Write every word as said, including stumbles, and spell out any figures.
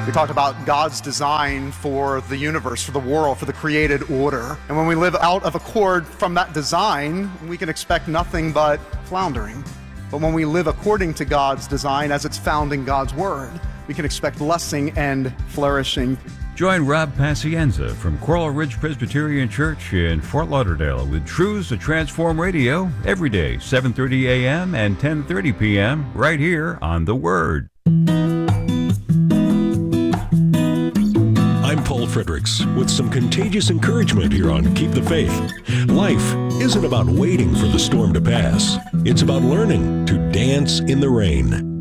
We talked about God's design for the universe, for the world, for the created order. And when we live out of accord from that design, we can expect nothing but floundering. But when we live according to God's design as it's found in God's word, we can expect blessing and flourishing. Join Rob Pacienza from Coral Ridge Presbyterian Church in Fort Lauderdale with Truths to Transform Radio every day, seven thirty a.m. and ten thirty p.m. right here on The Word. I'm Paul Fredericks with some contagious encouragement here on Keep the Faith. Life isn't about waiting for the storm to pass. It's about learning to dance in the rain.